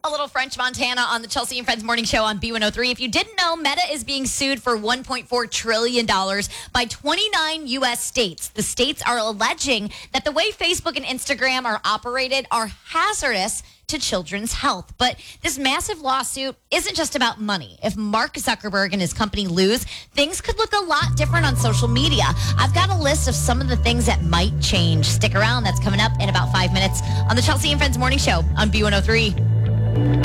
A little French Montana on the Chelsea and Friends Morning Show on B103. If you didn't know, Meta is being sued for $1.4 trillion by 29 U.S. states. The states are alleging that the way Facebook and Instagram are operated are hazardous to children's health. But this massive lawsuit isn't just about money. If Mark Zuckerberg and his company lose, things could look a lot different on social media. I've got a list of some of the things that might change. Stick around. That's coming up in about 5 minutes on the Chelsea and Friends Morning Show on B103.